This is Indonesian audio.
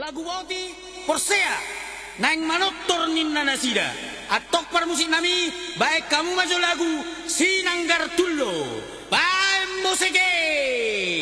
Lagu Boti Porsea Nang Manotor Ninna Nasida Atok para musik nami baik kamu maju lagu Sinanggar Tullo Baik musik